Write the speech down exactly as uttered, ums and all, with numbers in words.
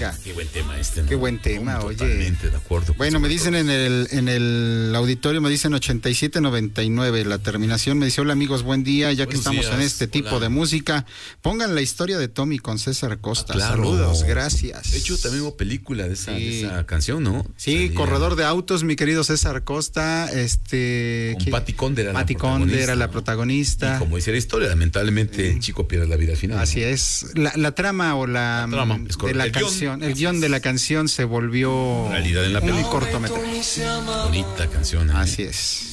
venga. Qué buen tema este, ¿no? Qué buen tema, no, oye. Totalmente de acuerdo. Bueno, me dicen en el en el auditorio, me dicen ochenta y siete noventa y nueve, la terminación. Me dice, hola amigos, buen día, ya que Buenos estamos días, en este tipo hola. de música, pongan la historia de Tommy con César Costa. Ah, claro. Saludos, gracias. De hecho, también hubo película de esa, Sí. de esa canción, ¿no? Sí, Salía Corredor de Autos, mi querido César Costa, este... Con ¿quién? Patti Conde era Patti la Conde protagonista. era la ¿no? protagonista. Y como dice la historia, lamentablemente el chico pierde la vida al final. Así ¿no? es. La, la trama o la, La trama, es de correcto. la El guión, canción, el así guión es. de la canción se volvió Realidad en la un película. cortometraje. Bonita canción. ¿eh? Así es.